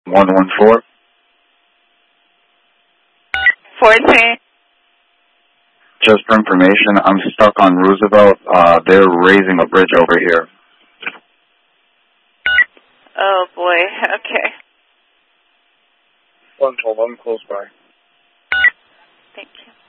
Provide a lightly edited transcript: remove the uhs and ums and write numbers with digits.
114. 14. Just for information, I'm stuck on Roosevelt. They're raising a bridge over here. Oh, boy. Okay. 112, I'm close by. Thank you.